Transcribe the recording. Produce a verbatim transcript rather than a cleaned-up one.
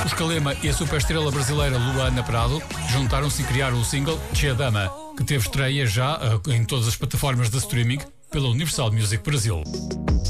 Os Calema e a superestrela brasileira Luana Prado juntaram-se e criaram o single Che Dama, que teve estreia já em todas as plataformas de streaming pela Universal Music Brasil.